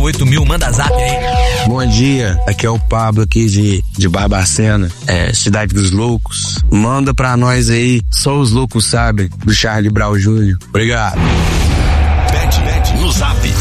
8000, manda zap aí. Bom dia, aqui é o Pablo aqui de Barbacena, Cidade dos Loucos. Manda pra nós aí, Só os Loucos Sabem, do Charlie Brown Jr. Obrigado. Pede no zap